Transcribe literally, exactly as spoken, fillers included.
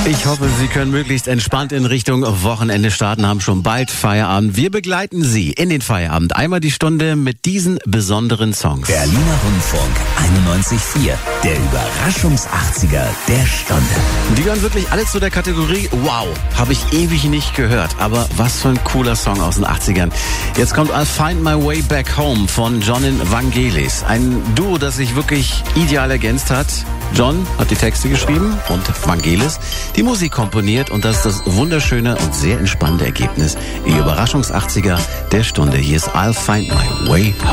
Ich hoffe, Sie können möglichst entspannt in Richtung Wochenende starten, haben schon bald Feierabend. Wir begleiten Sie in den Feierabend. Einmal die Stunde mit diesen besonderen Songs. Berliner Rundfunk einundneunzig Komma vier. Der Überraschungs-achtziger der Stunde. Die gehören wirklich alle zu der Kategorie Wow, habe ich ewig nicht gehört. Aber was für ein cooler Song aus den achtzigern. Jetzt kommt I'll Find My Way Back Home von John und Vangelis. Ein Duo, das sich wirklich ideal ergänzt hat. John hat die Texte geschrieben und Vangelis die Musik komponiert, und das ist das wunderschöne und sehr entspannende Ergebnis. Ihr Überraschungs-achtziger der Stunde. Hier ist I'll Find My Way Home.